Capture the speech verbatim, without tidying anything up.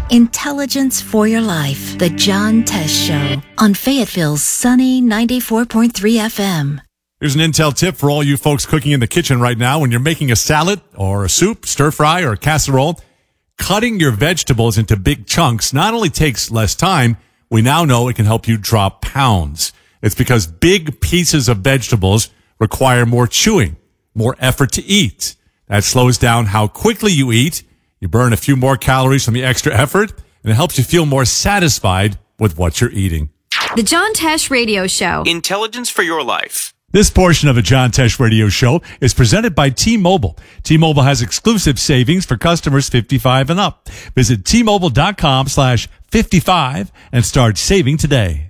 Intelligence for your life. The John Tesh Show on Fayetteville's sunny ninety-four point three F M. Here's an Intel tip for all you folks cooking in the kitchen right now. When you're making a salad or a soup, stir fry, or a casserole, cutting your vegetables into big chunks not only takes less time, we now know it can help you drop pounds. It's because big pieces of vegetables require more chewing, more effort to eat. That slows down how quickly you eat. You burn a few more calories from the extra effort, and it helps you feel more satisfied with what you're eating. The John Tesh Radio Show. Intelligence for your life. This portion of the John Tesh Radio Show is presented by T-Mobile. T-Mobile has exclusive savings for customers fifty-five and up. Visit T Mobile dot com slash fifty-five and start saving today.